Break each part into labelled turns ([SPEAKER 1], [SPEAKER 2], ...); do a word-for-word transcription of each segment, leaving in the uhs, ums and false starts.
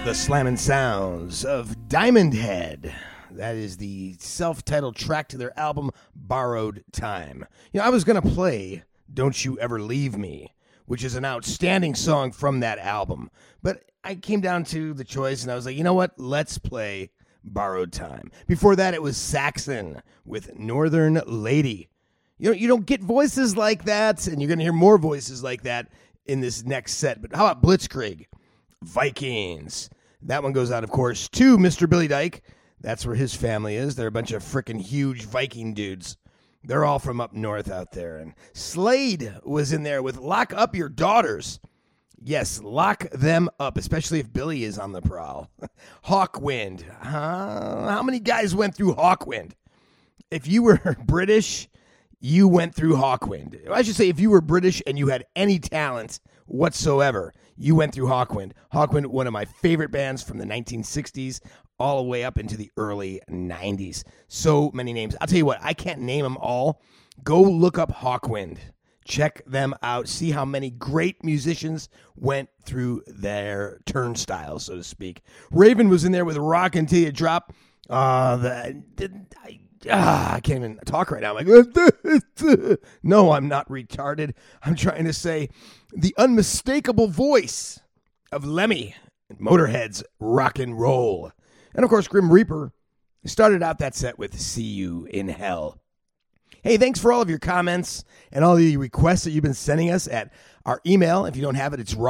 [SPEAKER 1] The slammin' sounds of Diamond Head. That is the self-titled track to their album, Borrowed Time. You know, I was going to play Don't You Ever Leave Me, which is an outstanding song from that album. But I came down to the choice, and I was like, you know what? Let's play Borrowed Time. Before that, it was Saxon with Northern Lady. You know, you don't get voices like that, and you're going to hear more voices like that in this next set. But how about Blitzkrieg? Vikings. That one goes out, of course, to Mister Billy Dyke. That's where his family is. They're a bunch of freaking huge Viking dudes. They're all from up north out there. And Slade was in there with Lock Up Your Daughters. Yes, lock them up, especially if Billy is on the prowl. Hawkwind. Uh, how many guys went through Hawkwind? If you were British, you went through Hawkwind. I should say if you were British and you had any talent whatsoever, you went through Hawkwind. Hawkwind, one of my favorite bands from the nineteen sixties all the way up into the early nineties. So many names. I'll tell you what, I can't name them all. Go look up Hawkwind. Check them out. See how many great musicians went through their turnstile, so to speak. Raven was in there with Rock Until You Drop. Uh, the, the, I, ah, I can't even talk right now. I'm like, no, I'm not retarded. I'm trying to say the unmistakable voice of Lemmy and Motorhead's Rock and Roll. And, of course, Grim Reaper started out that set with See You in Hell. Hey, thanks for all of your comments and all the requests that you've been sending us at our email. If you don't have it, it's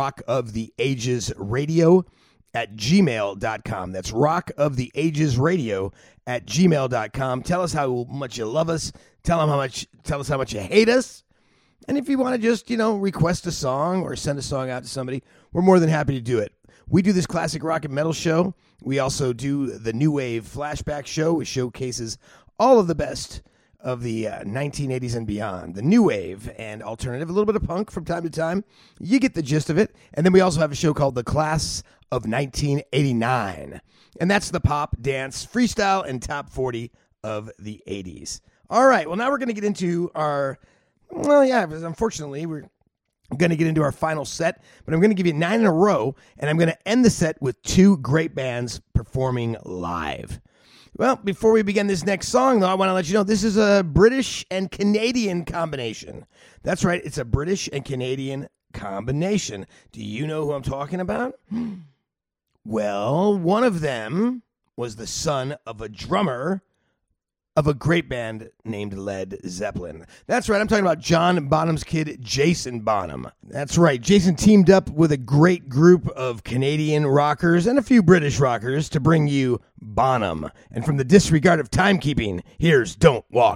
[SPEAKER 1] rockoftheagesradio at gmail dot com. That's rockoftheagesradio at gmail dot com. Tell us how much you love us. Tell them how much. Tell us how much you hate us. And if you want to just, you know, request a song or send a song out to somebody, we're more than happy to do it. We do this classic rock and metal show. We also do the New Wave Flashback show, which showcases all of the best of the uh, nineteen eighties and beyond. The New Wave and alternative, a little bit of punk from time to time. You get the gist of it. And then we also have a show called The Class of nineteen eighty-nine. And that's the pop, dance, freestyle, and top forty of the eighties. All right, well, now we're going to get into our, well, yeah, unfortunately, we're going to get into our final set, but I'm going to give you nine in a row, and I'm going to end the set with two great bands performing live. Well, before we begin this next song, though, I want to let you know this is a British and Canadian combination. That's right, it's a British and Canadian combination. Do you know who I'm talking about? Well, one of them was the son of a drummer of a great band named Led Zeppelin. That's right, I'm talking about John Bonham's kid, Jason Bonham. That's right, Jason teamed up with a great group of Canadian rockers and a few British rockers to bring you Bonham. And from the disregard of timekeeping, here's Don't Walk